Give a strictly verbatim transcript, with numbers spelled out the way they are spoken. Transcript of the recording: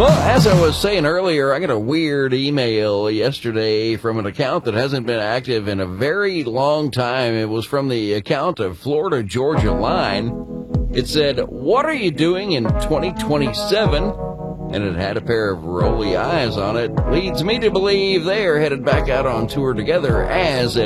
Well, as I was saying earlier, I got a weird email yesterday from an account that hasn't been active in a very long time. It was from the account of Florida Georgia Line. It said, "What are you doing in twenty twenty-seven?" And it had a pair of rolly eyes on it. Leads me to believe they are headed back out on tour together as